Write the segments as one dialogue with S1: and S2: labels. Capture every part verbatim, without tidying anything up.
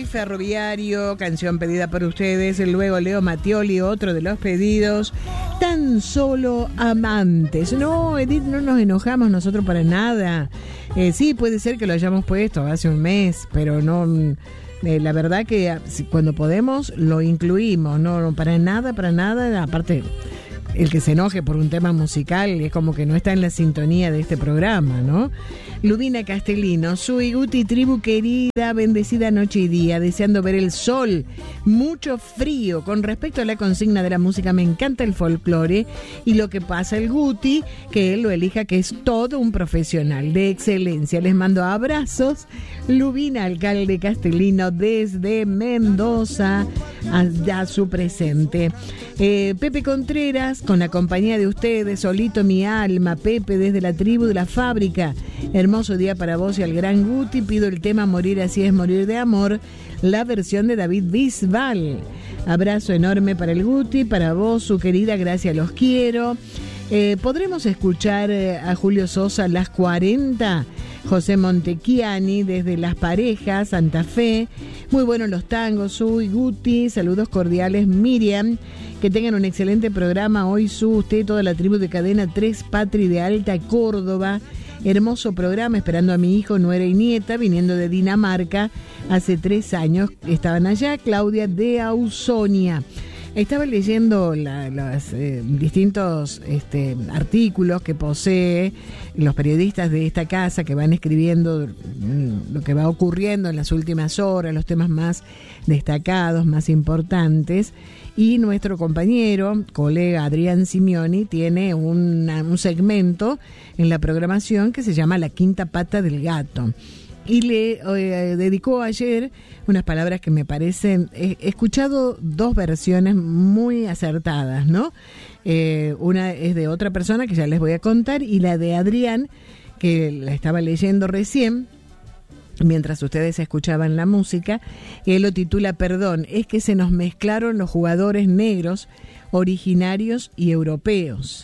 S1: Ferroviario, canción pedida por ustedes. Luego Leo Mattioli, otro de los pedidos. Tan solo amantes. No, Edith, no nos enojamos nosotros para nada. Eh, sí, puede ser que lo hayamos puesto hace un mes, pero no... Eh, la verdad que cuando podemos lo incluimos. No, no, para nada, para nada. Aparte... el que se enoje por un tema musical es como que no está en la sintonía de este programa, ¿no? Ludina Castellino, soy Guti, tribu querida, bendecida noche y día, deseando ver el sol, mucho frío. Con respecto a la consigna de la música, me encanta el folclore y lo que pasa el Guti, que él lo elija, que es todo un profesional de excelencia. Les mando abrazos. Lubina, alcalde Castellino, desde Mendoza, a, a su presente. Eh, Pepe Contreras, con la compañía de ustedes, solito mi alma, Pepe, desde la tribu de la fábrica. Hermoso día para vos y al gran Guti. Pido el tema Morir así es morir de amor, la versión de David Bisbal. Abrazo enorme para el Guti, para vos, su querida, gracias, los quiero. Eh, ¿Podremos escuchar eh, a Julio Sosa, Las cuarenta? José Montechiani, desde Las Parejas, Santa Fe. Muy buenos los tangos, Su y Guti. Saludos cordiales, Miriam. Que tengan un excelente programa hoy, Su, usted, toda la tribu de Cadena tres, Patri de Alta Córdoba. Hermoso programa, esperando a mi hijo, nuera y nieta, viniendo de Dinamarca. Hace tres años estaban allá. Claudia de Ausonia. Estaba leyendo la, los eh, distintos este, artículos que posee los periodistas de esta casa, que van escribiendo mm, lo que va ocurriendo en las últimas horas, los temas más destacados, más importantes. Y nuestro compañero, colega Adrián Simioni, tiene una, un segmento en la programación que se llama La Quinta Pata del Gato. Y le eh, dedicó ayer unas palabras que me parecen... He escuchado dos versiones muy acertadas, ¿no? Eh, una es de otra persona que ya les voy a contar, y la de Adrián, que la estaba leyendo recién, mientras ustedes escuchaban la música. Él lo titula Perdón, es que se nos mezclaron los jugadores negros, originarios y europeos.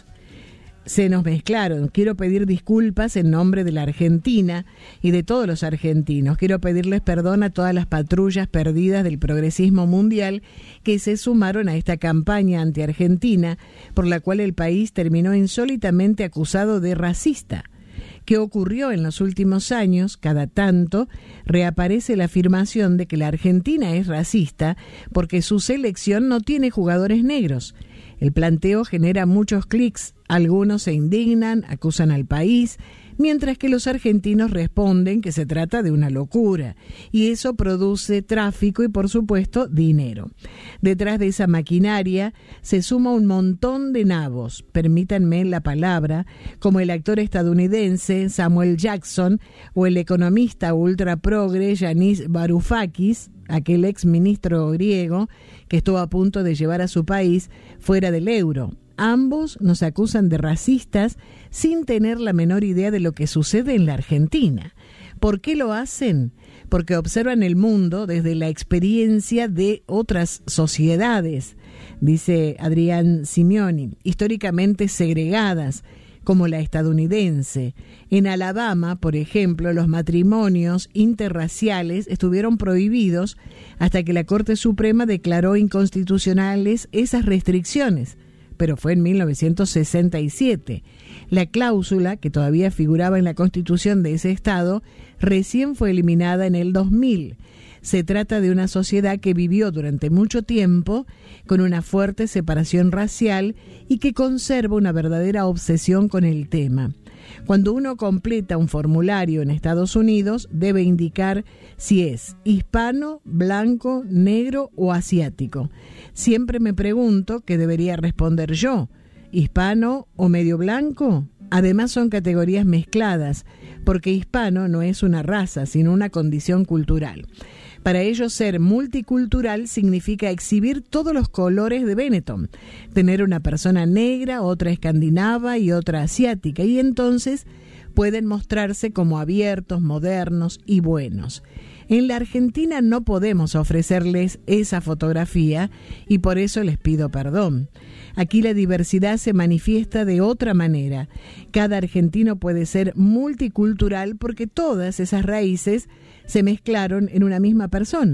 S1: Se nos mezclaron. Quiero pedir disculpas en nombre de la Argentina y de todos los argentinos. Quiero pedirles perdón a todas las patrullas perdidas del progresismo mundial que se sumaron a esta campaña anti-argentina, por la cual el país terminó insólitamente acusado de racista. ¿Qué ocurrió en los últimos años? Cada tanto reaparece la afirmación de que la Argentina es racista porque su selección no tiene jugadores negros. El planteo genera muchos clics, algunos se indignan, acusan al país, mientras que los argentinos responden que se trata de una locura, y eso produce tráfico y, por supuesto, dinero. Detrás de esa maquinaria se suma un montón de nabos, permítanme la palabra, como el actor estadounidense Samuel Jackson o el economista ultra progre Yanis Varoufakis, aquel ex ministro griego que estuvo a punto de llevar a su país fuera del euro. Ambos nos acusan de racistas sin tener la menor idea de lo que sucede en la Argentina. ¿Por qué lo hacen? Porque observan el mundo desde la experiencia de otras sociedades, dice Adrián Simioni, históricamente segregadas, como la estadounidense. En Alabama, por ejemplo, los matrimonios interraciales estuvieron prohibidos hasta que la Corte Suprema declaró inconstitucionales esas restricciones, pero fue en mil novecientos sesenta y siete. La cláusula, que todavía figuraba en la Constitución de ese estado, recién fue eliminada en el dos mil. Se trata de una sociedad que vivió durante mucho tiempo con una fuerte separación racial y que conserva una verdadera obsesión con el tema. Cuando uno completa un formulario en Estados Unidos, debe indicar si es hispano, blanco, negro o asiático. Siempre me pregunto qué debería responder yo, hispano o medio blanco. Además son categorías mezcladas, porque hispano no es una raza, sino una condición cultural. Para ellos, ser multicultural significa exhibir todos los colores de Benetton, tener una persona negra, otra escandinava y otra asiática, y entonces pueden mostrarse como abiertos, modernos y buenos. En la Argentina no podemos ofrecerles esa fotografía y por eso les pido perdón. Aquí la diversidad se manifiesta de otra manera. Cada argentino puede ser multicultural porque todas esas raíces se mezclaron en una misma persona.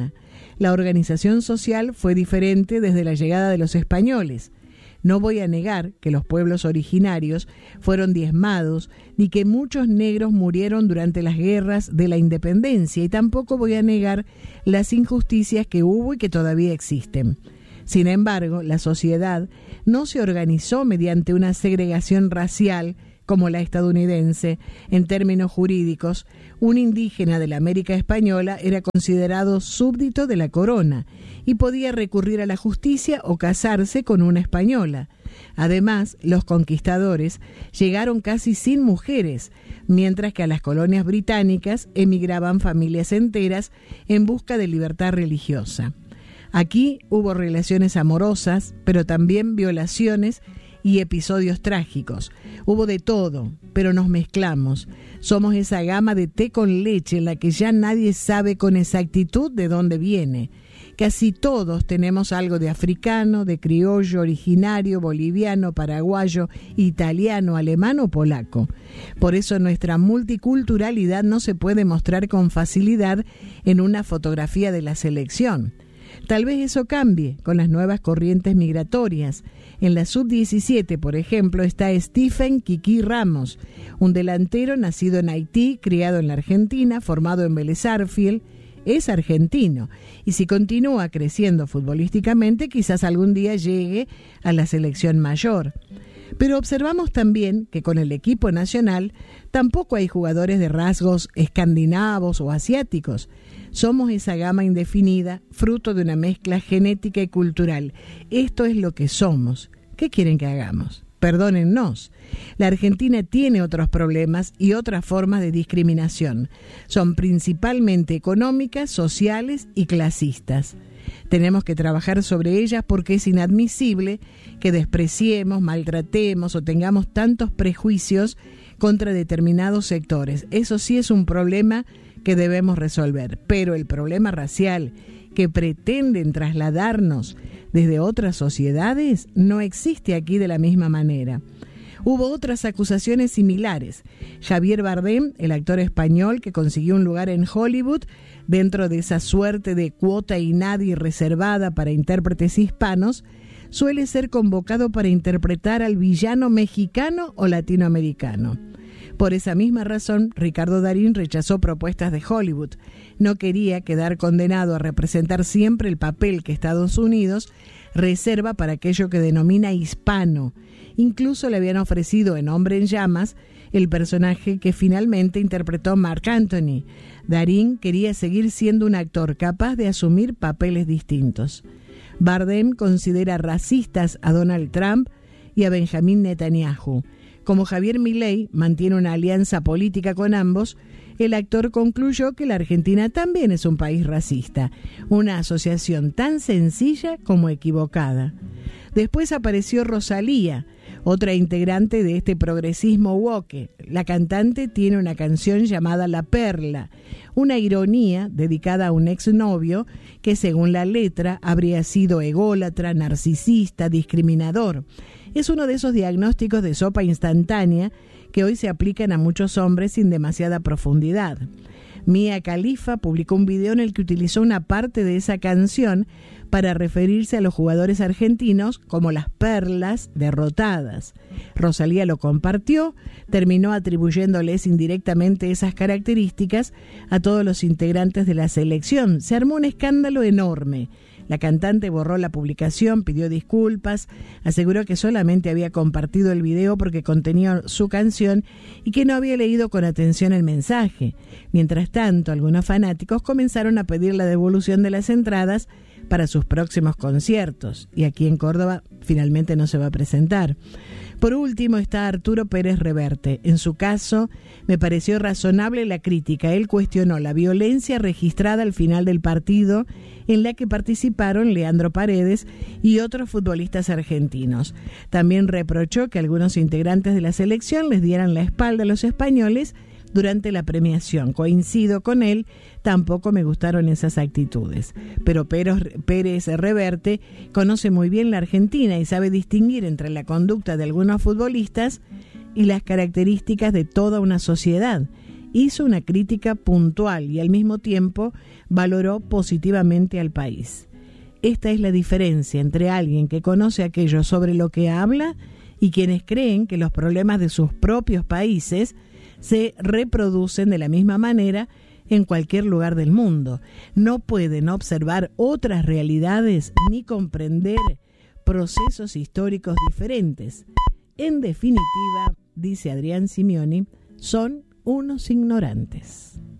S1: La organización social fue diferente desde la llegada de los españoles. No voy a negar que los pueblos originarios fueron diezmados, ni que muchos negros murieron durante las guerras de la independencia, y tampoco voy a negar las injusticias que hubo y que todavía existen. Sin embargo, la sociedad no se organizó mediante una segregación racial como la estadounidense. En términos jurídicos, un indígena de la América Española era considerado súbdito de la corona y podía recurrir a la justicia o casarse con una española. Además, los conquistadores llegaron casi sin mujeres, mientras que a las colonias británicas emigraban familias enteras en busca de libertad religiosa. Aquí hubo relaciones amorosas, pero también violaciones y episodios trágicos. Hubo de todo, pero nos mezclamos. Somos esa gama de té con leche en la que ya nadie sabe con exactitud de dónde viene. Casi todos tenemos algo de africano, de criollo, originario, boliviano, paraguayo, italiano, alemán o polaco. Por eso nuestra multiculturalidad no se puede mostrar con facilidad en una fotografía de la selección. Tal vez eso cambie con las nuevas corrientes migratorias. En la sub diecisiete, por ejemplo, está Stephen Kiki Ramos, un delantero nacido en Haití, criado en la Argentina, formado en Vélez Sarsfield. Es argentino, y si continúa creciendo futbolísticamente, quizás algún día llegue a la selección mayor. Pero observamos también que con el equipo nacional tampoco hay jugadores de rasgos escandinavos o asiáticos. Somos esa gama indefinida, fruto de una mezcla genética y cultural. Esto es lo que somos. ¿Qué quieren que hagamos? Perdónennos. La Argentina tiene otros problemas y otras formas de discriminación. Son principalmente económicas, sociales y clasistas. Tenemos que trabajar sobre ellas porque es inadmisible que despreciemos, maltratemos o tengamos tantos prejuicios contra determinados sectores. Eso sí es un problema que debemos resolver, pero el problema racial que pretenden trasladarnos desde otras sociedades no existe aquí de la misma manera. Hubo otras acusaciones similares. Javier Bardem, el actor español que consiguió un lugar en Hollywood dentro de esa suerte de cuota inadi reservada para intérpretes hispanos, suele ser convocado para interpretar al villano mexicano o latinoamericano. Por esa misma razón, Ricardo Darín rechazó propuestas de Hollywood. No quería quedar condenado a representar siempre el papel que Estados Unidos reserva para aquello que denomina hispano. Incluso le habían ofrecido en Hombre en Llamas el personaje que finalmente interpretó Marc Anthony. Darín quería seguir siendo un actor capaz de asumir papeles distintos. Bardem considera racistas a Donald Trump y a Benjamín Netanyahu. Como Javier Milei mantiene una alianza política con ambos, el actor concluyó que la Argentina también es un país racista, una asociación tan sencilla como equivocada. Después apareció Rosalía, otra integrante de este progresismo woke. La cantante tiene una canción llamada La Perla, una ironía dedicada a un exnovio que, según la letra, habría sido ególatra, narcisista, discriminador. Es uno de esos diagnósticos de sopa instantánea que hoy se aplican a muchos hombres sin demasiada profundidad. Mia Khalifa publicó un video en el que utilizó una parte de esa canción para referirse a los jugadores argentinos como las perlas derrotadas. Rosalía lo compartió, terminó atribuyéndoles indirectamente esas características a todos los integrantes de la selección. Se armó un escándalo enorme. La cantante borró la publicación, pidió disculpas, aseguró que solamente había compartido el video porque contenía su canción y que no había leído con atención el mensaje. Mientras tanto, algunos fanáticos comenzaron a pedir la devolución de las entradas para sus próximos conciertos, y aquí en Córdoba finalmente no se va a presentar. Por último está Arturo Pérez Reverte. En su caso, me pareció razonable la crítica. Él cuestionó la violencia registrada al final del partido en la que participaron Leandro Paredes y otros futbolistas argentinos. También reprochó que algunos integrantes de la selección les dieran la espalda a los españoles durante la premiación. Coincido con él, tampoco me gustaron esas actitudes. Pero Pérez Reverte conoce muy bien la Argentina y sabe distinguir entre la conducta de algunos futbolistas y las características de toda una sociedad. hizo una crítica puntual y al mismo tiempo valoró positivamente al país. Esta es la diferencia entre alguien que conoce aquello sobre lo que habla y quienes creen que los problemas de sus propios países se reproducen de la misma manera en cualquier lugar del mundo. No pueden observar otras realidades ni comprender procesos históricos diferentes. En definitiva, dice Adrián Simioni, son unos ignorantes.